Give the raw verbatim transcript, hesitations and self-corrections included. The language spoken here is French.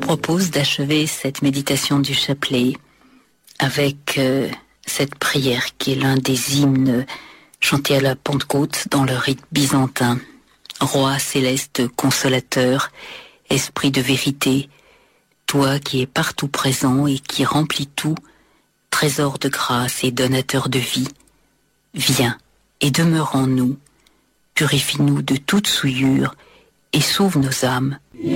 propose d'achever cette méditation du chapelet avec euh, cette prière qui est l'un des hymnes chantés à la Pentecôte dans le rite byzantin. Roi céleste consolateur, esprit de vérité, toi qui es partout présent et qui remplis tout, trésor de grâce et donateur de vie, viens et demeure en nous, purifie-nous de toute souillure et sauve nos âmes.